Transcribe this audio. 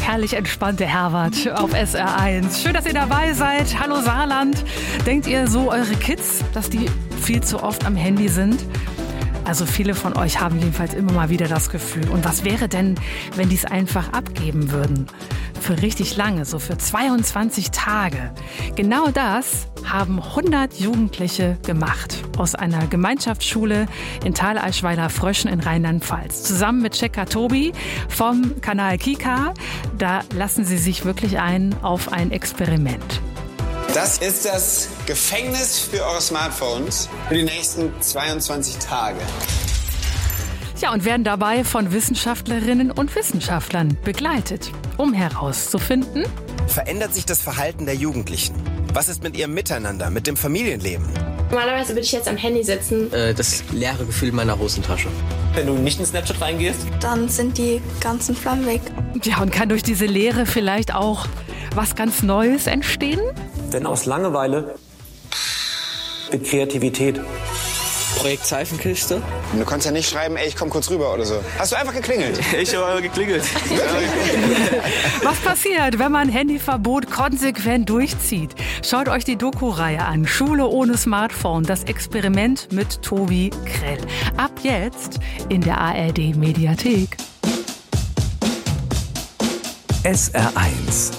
herrlich entspannte Herbert auf SR1. Schön, dass ihr dabei seid. Hallo Saarland. Denkt ihr so, eure Kids, dass die viel zu oft am Handy sind? Also viele von euch haben jedenfalls immer mal wieder das Gefühl. Und was wäre denn, wenn die es einfach abgeben würden? Für richtig lange, so für 22 Tage. Genau das haben 100 Jugendliche gemacht. Aus einer Gemeinschaftsschule in Thaleischweiler-Fröschen in Rheinland-Pfalz. Zusammen mit Checker Tobi vom Kanal Kika. Da lassen sie sich wirklich ein auf ein Experiment. Das ist das Gefängnis für eure Smartphones für die nächsten 22 Tage. Ja, und werden dabei von Wissenschaftlerinnen und Wissenschaftlern begleitet, um herauszufinden: Verändert sich das Verhalten der Jugendlichen? Was ist mit ihrem Miteinander, mit dem Familienleben? Normalerweise würde ich jetzt am Handy sitzen. Das leere Gefühl meiner Hosentasche. Wenn du nicht in Snapchat reingehst, dann sind die ganzen Flammen weg. Ja, und kann durch diese Leere vielleicht auch was ganz Neues entstehen? denn aus Langeweile wird Kreativität. Projekt Seifenkiste. Und du konntest ja nicht schreiben, ey, ich komm kurz rüber oder so. Hast du einfach geklingelt? Ich habe geklingelt. Was passiert, wenn man Handyverbot konsequent durchzieht? Schaut euch die Doku-Reihe an. Schule ohne Smartphone. Das Experiment mit Tobi Krell. Ab jetzt in der ARD-Mediathek. SR1